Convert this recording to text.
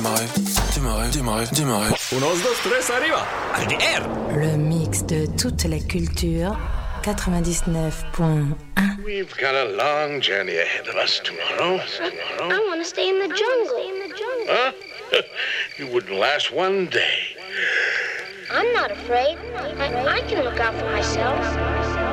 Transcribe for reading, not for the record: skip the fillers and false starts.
démarrer. Unos, dos, tres, arriba. Al DR. Le mix de toute la culture, 99.1. We've got a long journey ahead of us tomorrow. I want to stay in the jungle. Huh? You wouldn't last one day. I'm not afraid. I can look out for myself.